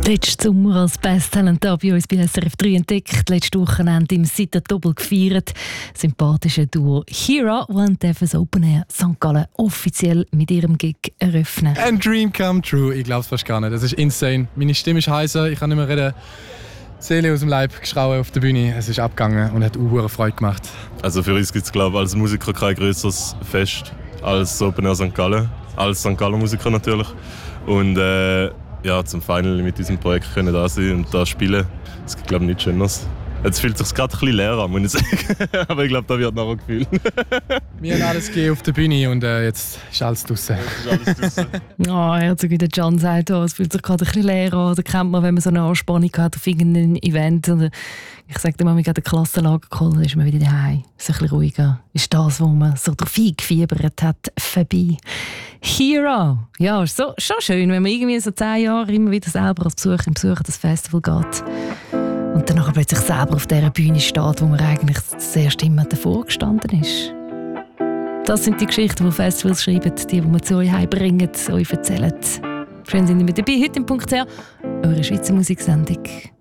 Letzten Sommer als Best Talent da bei uns bei SRF 3 entdeckt, letztes Wochenende im Sita Doppel gefeiert. Sympathische Duo Hira wollen das Open Air St. Gallen offiziell mit ihrem Gig eröffnen. Ein Dream come true, ich glaube es fast gar nicht. Das ist insane. Meine Stimme ist heiser, ich kann nicht mehr reden. Seele aus dem Leib geschrauen auf der Bühne. Es ist abgegangen und hat auch Freude gemacht. Also für uns gibt es, glaube ich, als Musiker kein grösseres Fest als Open Air St. Gallen. Als St. Gallen Musiker natürlich. Und ja, zum Final mit diesem Projekt können da sein und da spielen. Es gibt, glaube ich, nichts Schöneres. Jetzt fühlt es sich gerade ein bisschen leer an, muss ich sagen. Aber ich glaube, da wird nachher gefühlt. Wir haben alles gegeben auf der Bühne und jetzt ist alles draussen. Herzog, wie der Can sagt, es fühlt sich gerade ein bisschen leer an. Da kennt man, wenn man so eine Anspannung hat auf irgendein Event. Oder ich sage dir mal, wir haben eine Klassenlage geholt, dann ist man wieder daheim. Ist ein bisschen ruhiger. Ist das, wo man so drauf eingefiebert hat, vorbei. Hero. Ja, ist so, schon schön, wenn man irgendwie so 10 Jahre immer wieder selber als Besucher im Besuch an das Festival geht. Und dann plötzlich selber auf dieser Bühne steht, wo man eigentlich das erste Mal davor gestanden ist. Das sind die Geschichten, die Festivals schreiben, die wir zu euch heimbringen, euch erzählen. Schön, sind ihr mit dabei. Heute im .ch, eure Schweizer Musiksendung.